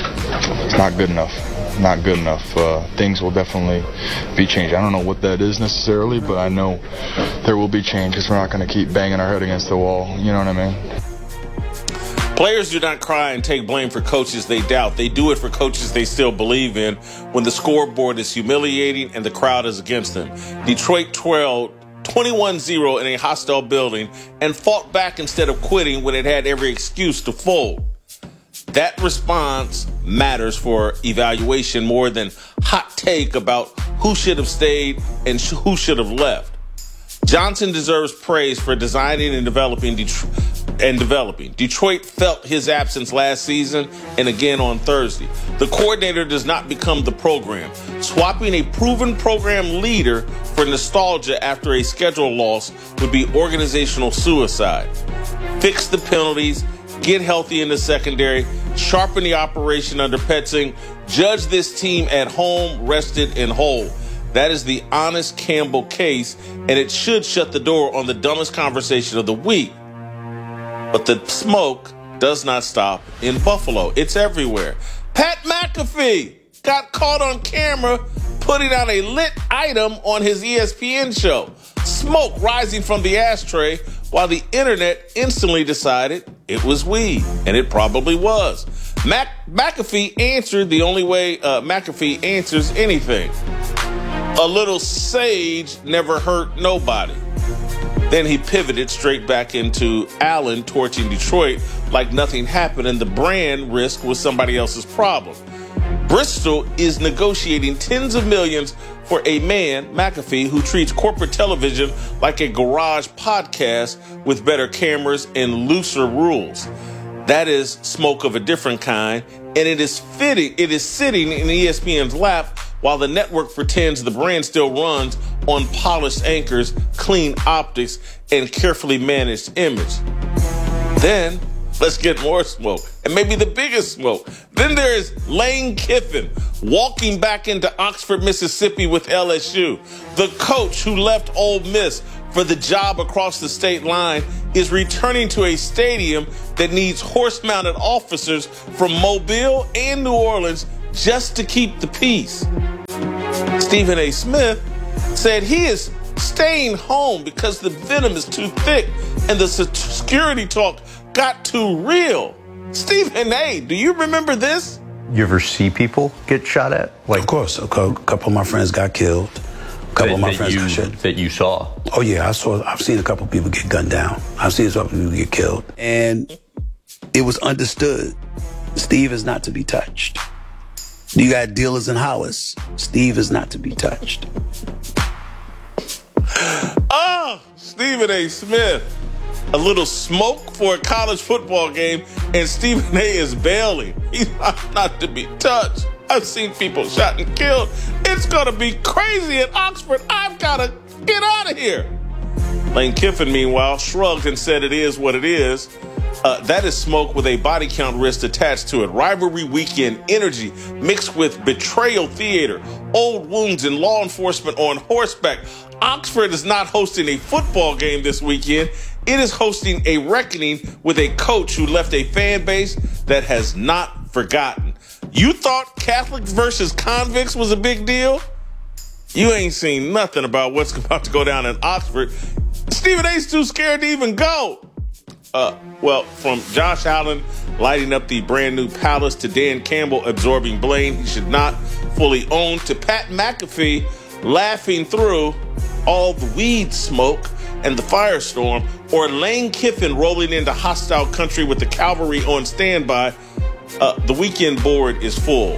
not good enough. Not good enough. Uh, things will definitely be changed. I don't know what that is necessarily, but I know there will be change because we're not going to keep banging our head against the wall. You know what I mean? Players do not cry and take blame for coaches they doubt. They do it for coaches they still believe in when the scoreboard is humiliating and the crowd is against them. Detroit trailed twenty-one zero in a hostile building and fought back instead of quitting when it had every excuse to fold. That response matters for evaluation more than hot take about who should have stayed and sh- who should have left. Johnson deserves praise for designing and developing Detroit. And developing. Detroit felt his absence last season and again on Thursday. The coordinator does not become the program. Swapping a proven program leader for nostalgia after a schedule loss would be organizational suicide. Fix the penalties, get healthy in the secondary, sharpen the operation under Petzing, judge this team at home, rested and whole. That is the honest Campbell case, and it should shut the door on the dumbest conversation of the week. But the smoke does not stop in Buffalo. It's everywhere. Pat McAfee got caught on camera putting out a lit item on his E S P N show. Smoke rising from the ashtray while the internet instantly decided it was weed. And it probably was. Mac- McAfee answered the only way uh, McAfee answers anything. A little sage never hurt nobody. Then he pivoted straight back into Allen torching Detroit like nothing happened and the brand risk was somebody else's problem. Bristol is negotiating tens of millions for a man, McAfee, who treats corporate television like a garage podcast with better cameras and looser rules. That is smoke of a different kind, and it is fitting. It is sitting in E S P N's lap while the network pretends the brand still runs on polished anchors, clean optics, and carefully managed image. Then let's get more smoke, and maybe the biggest smoke. Then there is Lane Kiffin walking back into Oxford, Mississippi with L S U. The coach who left Ole Miss for the job across the state line is returning to a stadium that needs horse-mounted officers from Mobile and New Orleans just to keep the peace. Stephen A. Smith said he is staying home because the venom is too thick and the security talk got too real. Stephen A., do you remember this? You ever see people get shot at? Like, of course. A couple of my friends got killed. A couple that, of my that friends you, got shot. That you saw? Oh, yeah. I saw. I've seen a couple of people get gunned down. I've seen some people get killed. And it was understood. Steve is not to be touched. You got dealers in Hollis. Steve is not to be touched. Oh, Stephen A. Smith. A little smoke for a college football game, and Stephen A. is bailing. He's not, not to be touched. I've seen people shot and killed. It's going to be crazy at Oxford. I've got to get out of here. Lane Kiffin, meanwhile, shrugged and said it is what it is. Uh, that is smoke with a body count risk attached to it. Rivalry weekend energy mixed with betrayal theater, old wounds, and law enforcement on horseback. Oxford is not hosting a football game this weekend. It is hosting a reckoning with a coach who left a fan base that has not forgotten. You thought Catholics versus convicts was a big deal? You ain't seen nothing about what's about to go down in Oxford. Stephen A's too scared to even go. Uh, well, from Josh Allen lighting up the brand new palace to Dan Campbell absorbing blame he should not fully own to Pat McAfee laughing through all the weed smoke and the firestorm, or Lane Kiffin rolling into hostile country with the cavalry on standby, uh, the weekend board is full.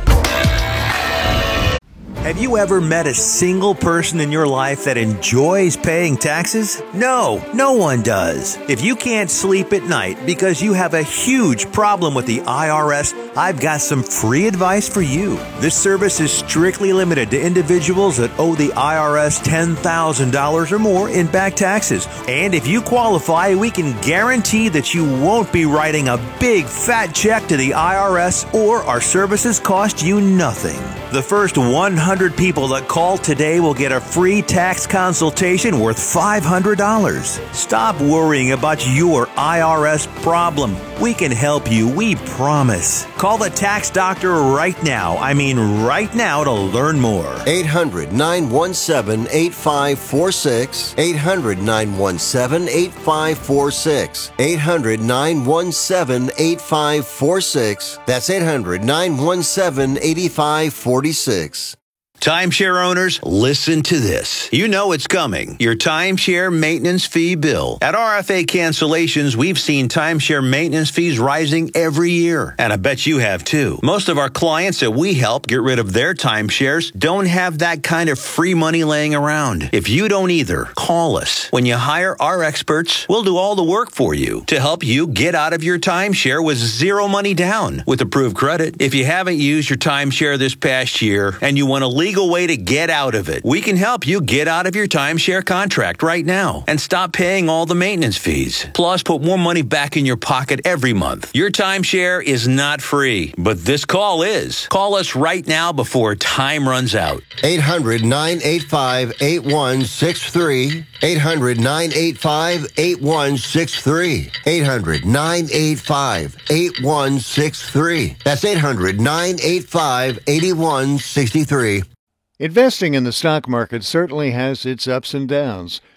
Have you ever met a single person in your life that enjoys paying taxes? No, no one does. If you can't sleep at night because you have a huge problem with the I R S, I've got some free advice for you. This service is strictly limited to individuals that owe the I R S ten thousand dollars or more in back taxes. And if you qualify, we can guarantee that you won't be writing a big fat check to the I R S, or our services cost you nothing. The first one hundred people that call today will get a free tax consultation worth five hundred dollars. Stop worrying about your I R S problem. We can help you, we promise. Call the tax doctor right now. I mean right now to learn more. eight hundred, nine one seven, eight five four six. eight hundred, nine one seven, eight five four six. eight hundred, nine one seven, eight five four six. That's eight hundred, nine one seven, eight five four six. Timeshare owners, listen to this. You know it's coming. Your timeshare maintenance fee bill. At R F A Cancellations, we've seen timeshare maintenance fees rising every year. And I bet you have too. Most of our clients that we help get rid of their timeshares don't have that kind of free money laying around. If you don't either, call us. When you hire our experts, we'll do all the work for you to help you get out of your timeshare with zero money down with approved credit. If you haven't used your timeshare this past year and you want to leave legal way to get out of it. We can help you get out of your timeshare contract right now and stop paying all the maintenance fees. Plus, put more money back in your pocket every month. Your timeshare is not free, but this call is. Call us right now before time runs out. eight hundred, nine eight five, eight one six three. eight hundred, nine eight five, eight one six three. eight hundred, nine eight five, eight one six three. That's eight hundred, nine eight five, eight one six three. Investing in the stock market certainly has its ups and downs.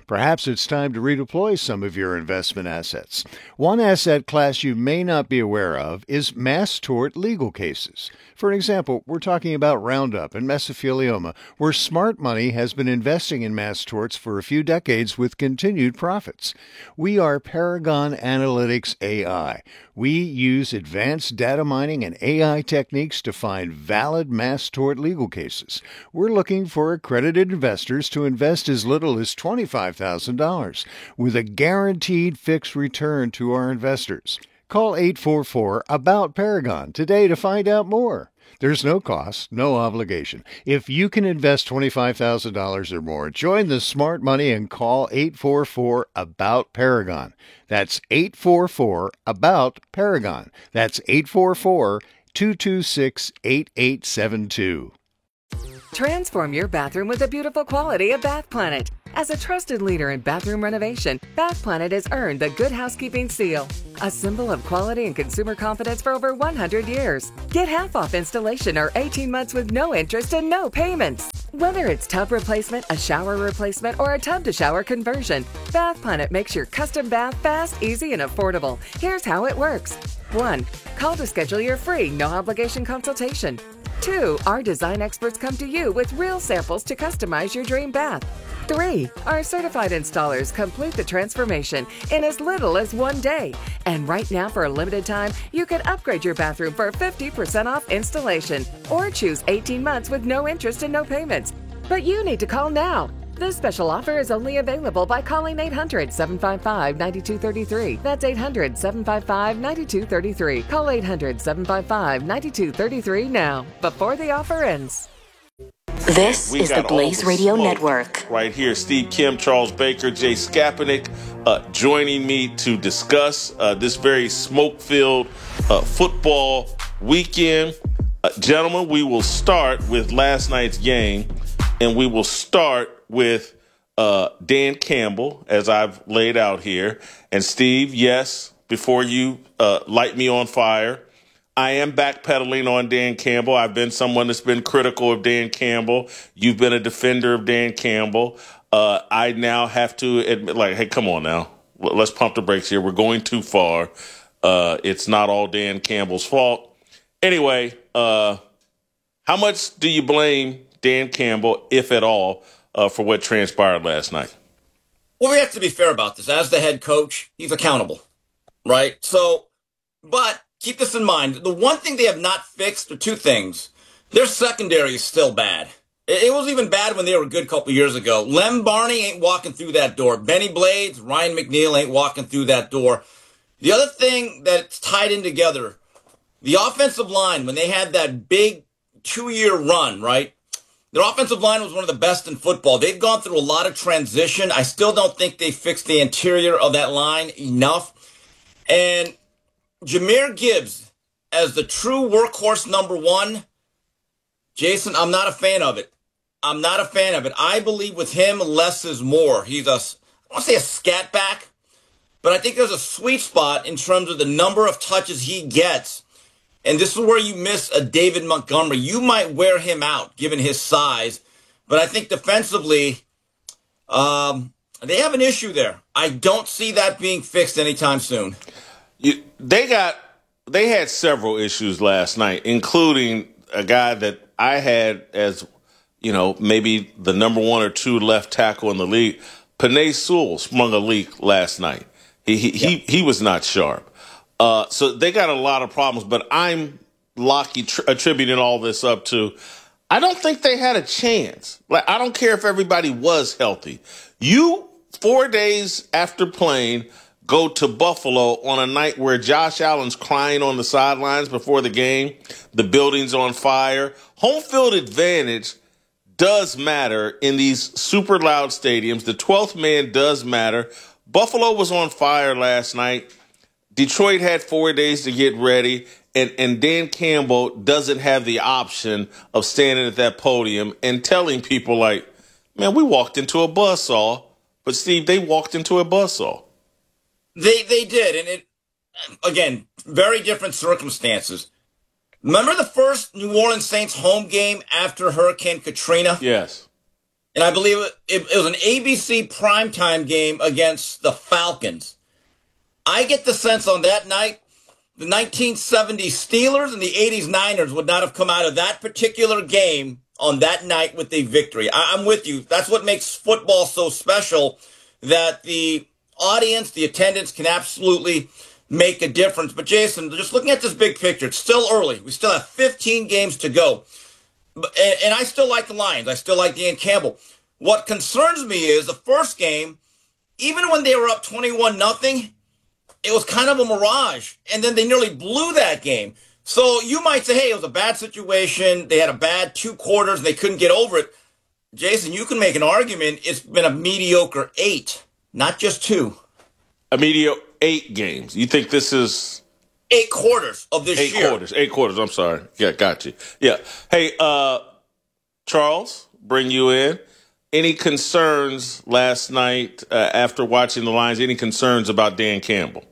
Perhaps it's time to redeploy some of your investment assets. One asset class you may not be aware of is mass tort legal cases. For example, we're talking about Roundup and mesothelioma, where smart money has been investing in mass torts for a few decades with continued profits. We are Paragon Analytics A I. We use advanced data mining and A I techniques to find valid mass tort legal cases. We're looking for accredited investors to invest as little as twenty-five thousand dollars with a guaranteed fixed return to our investors. Call eight four four, A B O U T, Paragon today to find out more. There's no cost, no obligation. If you can invest twenty-five thousand dollars or more, join the smart money and call eight four four, A B O U T, Paragon. That's eight four four, A B O U T, Paragon. That's eight four four, two two six, eight eight seven two. Transform your bathroom with the beautiful quality of Bath Planet. As a trusted leader in bathroom renovation, Bath Planet has earned the Good Housekeeping seal, a symbol of quality and consumer confidence for over one hundred years. Get half off installation or eighteen months with no interest and no payments. Whether it's tub replacement, a shower replacement, or a tub-to-shower conversion, Bath Planet makes your custom bath fast, easy, and affordable. Here's how it works. one. Call to schedule your free, no-obligation consultation. two. Our design experts come to you with real samples to customize your dream bath. three. Our certified installers complete the transformation in as little as one day. And right now, for a limited time, you can upgrade your bathroom for fifty percent off installation or choose eighteen months with no interest and no payments. But you need to call now. This special offer is only available by calling eight hundred, seven five five, nine two three three. That's eight hundred, seven five five, nine two three three. Call eight hundred, seven five five, nine two three three now, before the offer ends. This We is the got Blaze all the Radio smoke Network. Right here, Steve Kim, Charles Baker, Jay Skapanik, uh, joining me to discuss uh, this very smoke-filled uh, football weekend. Uh, gentlemen, we will start with last night's game, and we will start with uh, Dan Campbell, as I've laid out here. And Steve, yes, before you uh, light me on fire, I am backpedaling on Dan Campbell. I've been someone that's been critical of Dan Campbell. You've been a defender of Dan Campbell. Uh, I now have to admit, like, hey, come on now. Let's pump the brakes here. We're going too far. Uh, it's not all Dan Campbell's fault. Anyway, uh, how much do you blame Dan Campbell, if at all, uh, for what transpired last night? Well, we have to be fair about this. As the head coach, he's accountable, right? So, but keep this in mind. The one thing they have not fixed are two things. Their secondary is still bad. It was even bad when they were good a couple years ago. Lem Barney ain't walking through that door. Benny Blades, Ryan McNeil ain't walking through that door. The other thing that's tied in together, the offensive line, when they had that big two-year run, right? Their offensive line was one of the best in football. They've gone through a lot of transition. I still don't think they fixed the interior of that line enough. And Jahmyr Gibbs, as the true workhorse number one, Jason, I'm not a fan of it. I'm not a fan of it. I believe with him, less is more. He's a, I don't want to say a scat back, but I think there's a sweet spot in terms of the number of touches he gets. And this is where you miss a David Montgomery. You might wear him out, given his size. But I think defensively, um, they have an issue there. I don't see that being fixed anytime soon. You, they got, they had several issues last night, including a guy that I had as, you know, maybe the number one or two left tackle in the league. Penei Sewell sprung a leak last night. He he yeah. he, he was not sharp. Uh, so they got a lot of problems, but I'm Lockie tr- attributing all this up to, I don't think they had a chance. Like, I don't care if everybody was healthy. You, four days after playing, go to Buffalo on a night where Josh Allen's crying on the sidelines before the game, the building's on fire. Home field advantage does matter in these super loud stadiums. The twelfth man does matter. Buffalo was on fire last night. Detroit had four days to get ready, and, and Dan Campbell doesn't have the option of standing at that podium and telling people like, man, we walked into a buzzsaw. But, Steve, they walked into a buzzsaw. They they did, and it, again, very different circumstances. Remember the first New Orleans Saints home game after Hurricane Katrina? Yes. and I believe it, it, it was an A B C primetime game against the Falcons. I get the sense on that night, the nineteen seventy Steelers and the eighties Niners would not have come out of that particular game on that night with a victory. I, I'm with you. That's what makes football so special, that the audience, the attendance can absolutely make a difference. But Jason, just looking at this big picture, it's still early. We still have fifteen games to go. And, and I still like the Lions. I still like Dan Campbell. What concerns me is the first game, even when they were up twenty-one nothing, it was kind of a mirage. And then they nearly blew that game. So you might say, hey, it was a bad situation. They had a bad two quarters and they couldn't get over it. Jason, you can make an argument it's been a mediocre eight, not just two. A mediocre eight games. You think this is... Eight quarters of this eight year. Eight quarters. Eight quarters. I'm sorry. Yeah, got you. Yeah. Hey, uh, Charles, bring you in. Any concerns last night uh, after watching the Lions? Any concerns about Dan Campbell?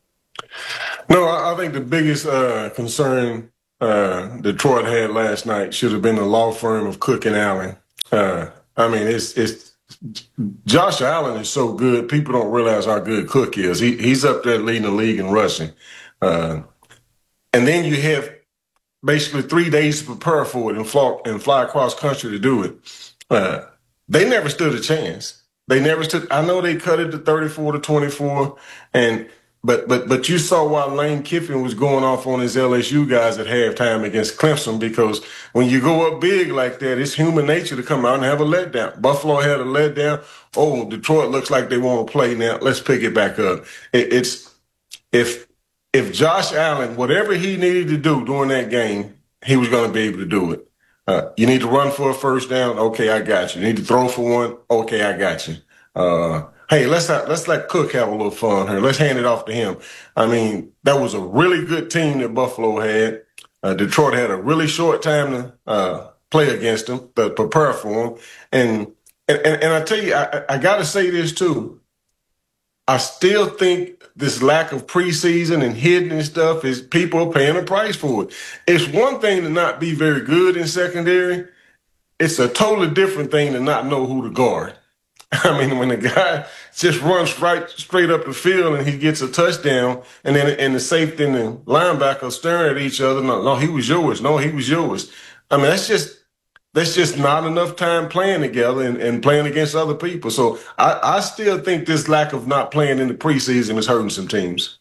No, I think the biggest uh, concern uh, Detroit had last night should have been the law firm of Cook and Allen. Uh, I mean, it's it's Josh Allen is so good. People don't realize how good Cook is. He he's up there leading the league in rushing, uh, and then you have basically three days to prepare for it and fly and fly across country to do it. Uh, they never stood a chance. They never stood. I know they cut it to thirty-four to twenty-four, and. But but but you saw why Lane Kiffin was going off on his L S U guys at halftime against Clemson, because when you go up big like that, it's human nature to come out and have a letdown. Buffalo had a letdown. Oh, Detroit looks like they want to play now. Let's pick it back up. It, it's if if Josh Allen, whatever he needed to do during that game, he was going to be able to do it. Uh, you need to run for a first down. Okay, I got you. You need to throw for one. Okay, I got you. Uh, Hey, let's not, let's let Cook have a little fun here. Let's hand it off to him. I mean, that was a really good team that Buffalo had. Uh, Detroit had a really short time to uh, play against them, to prepare for them. And and, and I tell you, I, I got to say this too. I still think this lack of preseason and hitting and stuff is people are paying a price for it. It's one thing to not be very good in secondary. It's a totally different thing to not know who to guard. I mean, when the guy just runs right straight up the field and he gets a touchdown, and then and the safety and the linebacker staring at each other. No, no, he was yours. No, he was yours. I mean, that's just that's just not enough time playing together and, and playing against other people. So I, I still think this lack of not playing in the preseason is hurting some teams.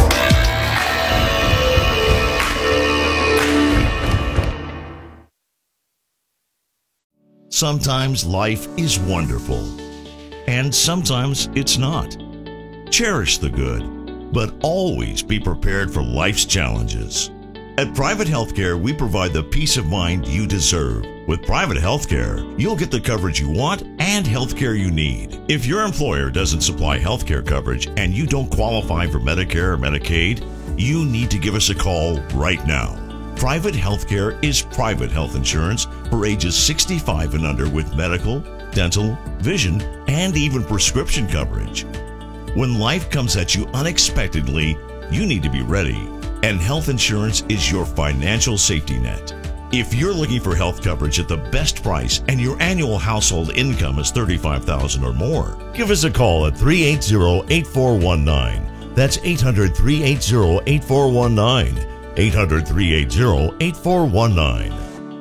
Sometimes life is wonderful, and sometimes it's not. Cherish the good, but always be prepared for life's challenges. At Private Healthcare, we provide the peace of mind you deserve. With Private Healthcare, you'll get the coverage you want and healthcare you need. If your employer doesn't supply healthcare coverage and you don't qualify for Medicare or Medicaid, you need to give us a call right now. Private Healthcare is private health insurance for ages sixty-five and under with medical, dental, vision, and even prescription coverage. When life comes at you unexpectedly, you need to be ready, and health insurance is your financial safety net. If you're looking for health coverage at the best price and your annual household income is thirty-five thousand dollars or more, give us a call at three eight zero, eight four one nine. That's eight hundred, three eight zero, eight four one nine. eight hundred, three eight zero, eight four one nine.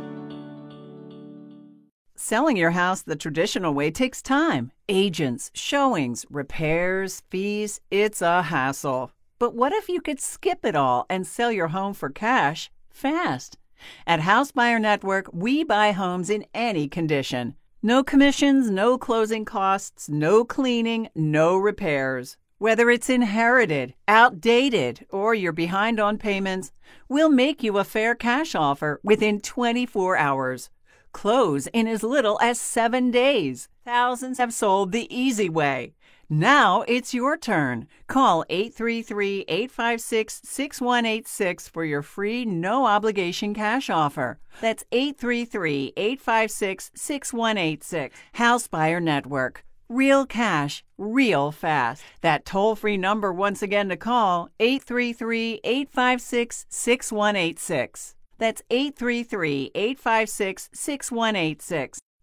Selling your house the traditional way takes time. Agents, showings, repairs, fees. It's a hassle. But what if you could skip it all and sell your home for cash fast? At House Buyer Network, we buy homes in any condition. No commissions, no closing costs, no cleaning, no repairs. Whether it's inherited, outdated, or you're behind on payments, we'll make you a fair cash offer within twenty-four hours. Close in as little as seven days. Thousands have sold the easy way. Now it's your turn. Call eight three three, eight five six, six one eight six for your free no-obligation cash offer. That's eight three three, eight five six, six one eight six. House Buyer Network. Real cash, real fast. That toll-free number once again to call, eight three three, eight five six, six one eight six. That's eight three three, eight five six, six one eight six.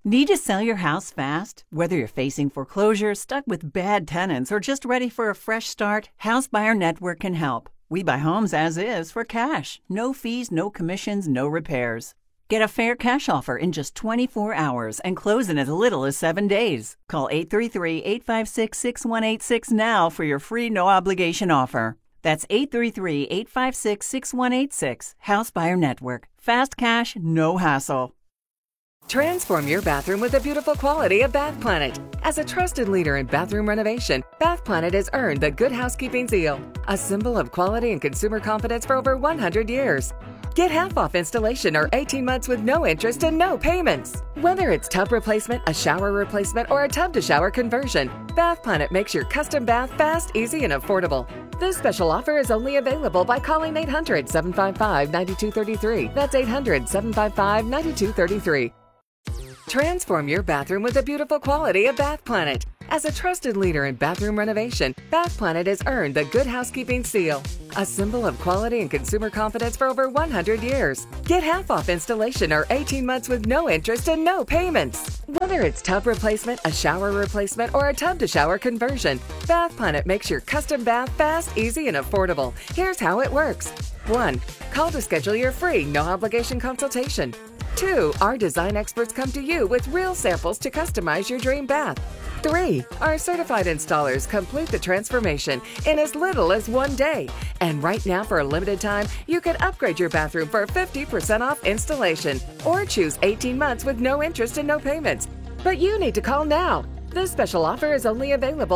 Need to sell your house fast? Whether you're facing foreclosure, stuck with bad tenants, or just ready for a fresh start, House Buyer Network can help. We buy homes as is for cash. No fees, no commissions, no repairs. Get a fair cash offer in just twenty-four hours and close in as little as seven days. Call eight three three, eight five six, six one eight six now for your free no-obligation offer. That's eight three three, eight five six, six one eight six. House Buyer Network. Fast cash, no hassle. Transform your bathroom with the beautiful quality of Bath Planet. As a trusted leader in bathroom renovation, Bath Planet has earned the Good Housekeeping seal, a symbol of quality and consumer confidence for over one hundred years. Get half off installation or eighteen months with no interest and no payments. Whether it's tub replacement, a shower replacement, or a tub-to-shower conversion, Bath Planet makes your custom bath fast, easy, and affordable. This special offer is only available by calling eight hundred, seven five five, nine two three three. That's eight hundred, seven five five, nine two three three. Transform your bathroom with the beautiful quality of Bath Planet. As a trusted leader in bathroom renovation, Bath Planet has earned the Good Housekeeping seal, a symbol of quality and consumer confidence for over one hundred years. Get half off installation or eighteen months with no interest and no payments. Whether it's tub replacement, a shower replacement, or a tub-to-shower conversion, Bath Planet makes your custom bath fast, easy, and affordable. Here's how it works. one. Call to schedule your free, no-obligation consultation. two. Our design experts come to you with real samples to customize your dream bath. three. Our certified installers complete the transformation in as little as one day. And right now, for a limited time, you can upgrade your bathroom for fifty percent off installation or choose eighteen months with no interest and no payments. But you need to call now. This special offer is only available